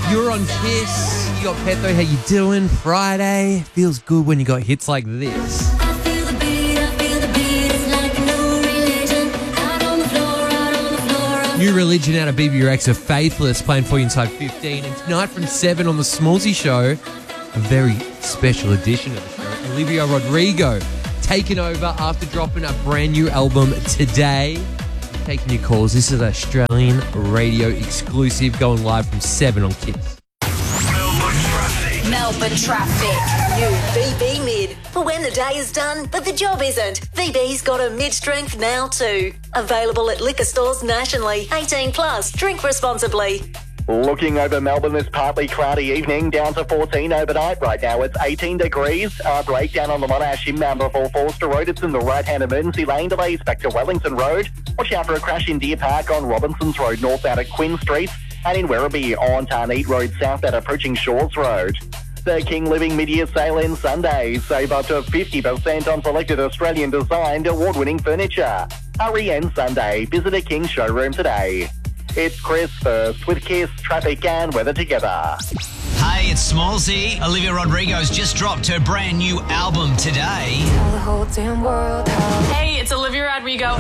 You're on Kiss. You got Petho. How you doing? Friday. Feels good when you got hits like this. I feel the beat, it's like a new religion. Out on the floor, New Religion out of BB Rex of Faithless playing for you inside 15. And tonight from 7 on the Smallsy Show, a very special edition of the show. Olivia Rodrigo taking over after dropping a brand new album today. Taking your calls. This is an Australian radio exclusive going live from 7 on Kiss. Melbourne Traffic. New VB Mid. For when the day is done, but the job isn't. VB's got a mid-strength now too. Available at liquor stores nationally. 18 plus. Drink responsibly. Looking over Melbourne this partly cloudy evening, down to 14 overnight. Right now it's 18 degrees. Breakdown on the Monash inbound before Forster Road. It's in the right-hand emergency lane. Delays back to Wellington Road. Watch out for a crash in Deer Park on Robinsons Road, northbound at Quinn Street. And in Werribee on Tarneet Road, southbound approaching Shores Road. The King Living Mid-Year Sale ends Sunday. Save up to 50% on selected Australian-designed award-winning furniture. Hurry ends Sunday. Visit a King showroom today. It's Chris first with Kiss, traffic and weather together. Hey, it's Smallsy. Olivia Rodrigo's just dropped her brand new album today. Tell the whole damn world how Hey, it's Olivia Rodrigo.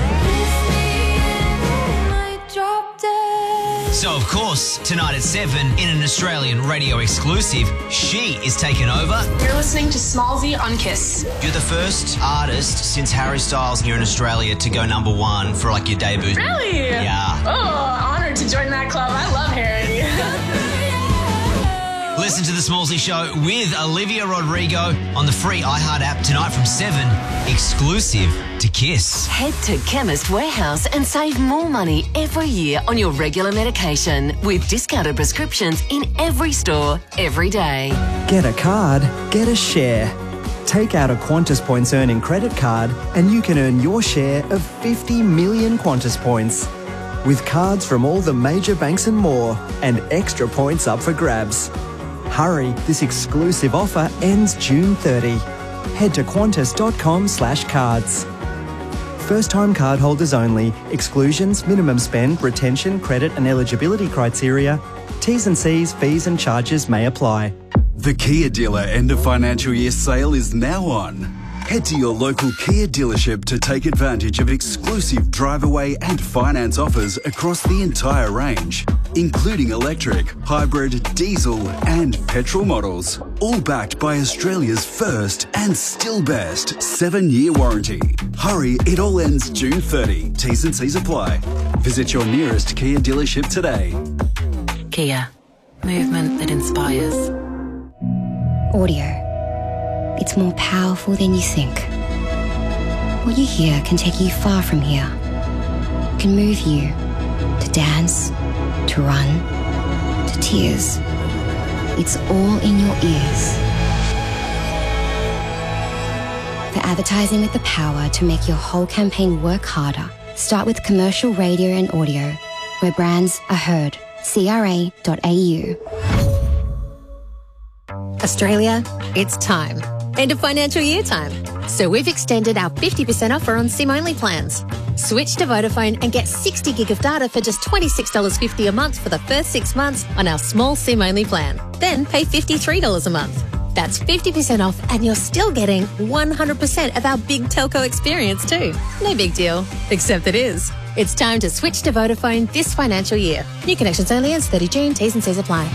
So, of course, tonight at 7, in an Australian radio exclusive, she is taking over. You're listening to Smallsy on Kiss. You're the first artist since Harry Styles here in Australia to go #1 for, your debut. Really? Yeah. Oh, honored to join that club. I love Harry. Listen to The Smallsy Show with Olivia Rodrigo on the free iHeart app tonight from 7, exclusive to Kiss. Head to Chemist Warehouse and save more money every year on your regular medication with discounted prescriptions in every store, every day. Get a card, get a share. Take out a Qantas Points earning credit card and you can earn your share of 50 million Qantas points. With cards from all the major banks and more, and extra points up for grabs. Hurry, this exclusive offer ends June 30. Head to qantas.com/cards. First-time cardholders only. Exclusions, minimum spend, retention, credit and eligibility criteria. T's and C's, fees and charges may apply. The Kia dealer end of financial year sale is now on. Head to your local Kia dealership to take advantage of exclusive drive-away and finance offers across the entire range, including electric, hybrid, diesel and petrol models, all backed by Australia's first and still best 7-year warranty. Hurry, it all ends June 30. T's and C's apply. Visit your nearest Kia dealership today. Kia. Movement that inspires. Audio. It's more powerful than you think. What you hear can take you far from here. It can move you to dance, to run, to tears. It's all in your ears. For advertising with the power to make your whole campaign work harder, start with commercial radio and audio, where brands are heard. CRA.au. Australia, it's time. End of financial year time. So we've extended our 50% offer on SIM-only plans. Switch to Vodafone and get 60 gig of data for just $26.50 a month for the first 6 months on our small SIM-only plan. Then pay $53 a month. That's 50% off and you're still getting 100% of our big telco experience too. No big deal, except it is. It's time to switch to Vodafone this financial year. New connections only ends 30 June. T's and C's apply.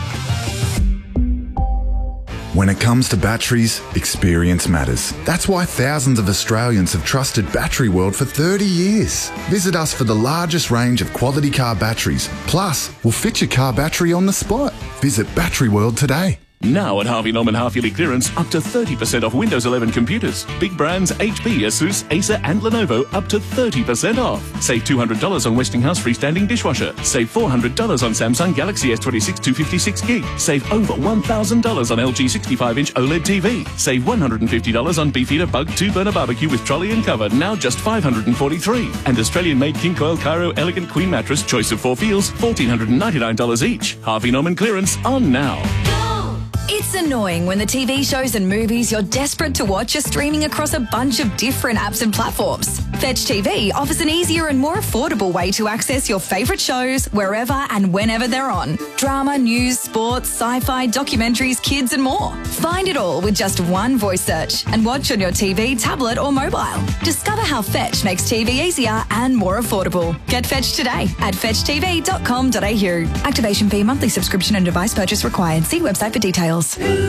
When it comes to batteries, experience matters. That's why thousands of Australians have trusted Battery World for 30 years. Visit us for the largest range of quality car batteries. Plus, we'll fit your car battery on the spot. Visit Battery World today. Now at Harvey Norman half-yearly clearance, up to 30% off Windows 11 computers. Big brands HP, Asus, Acer and Lenovo up to 30% off. Save $200 on Westinghouse freestanding dishwasher. Save $400 on Samsung Galaxy S26 256 gig. Save over $1,000 on LG 65-inch OLED TV. Save $150 on Beefeater Bug 2-burner barbecue with trolley and cover, now just $543. And Australian-made King Coil Cairo Elegant Queen Mattress, choice of 4 feels, $1,499 each. Harvey Norman clearance on now. It's annoying when the TV shows and movies you're desperate to watch are streaming across a bunch of different apps and platforms. Fetch TV offers an easier and more affordable way to access your favourite shows wherever and whenever they're on. Drama, news, sports, sci-fi, documentaries, kids and more. Find it all with just one voice search and watch on your TV, tablet or mobile. Discover how Fetch makes TV easier and more affordable. Get Fetch today at fetchtv.com.au. Activation fee, monthly subscription and device purchase required. See website for details.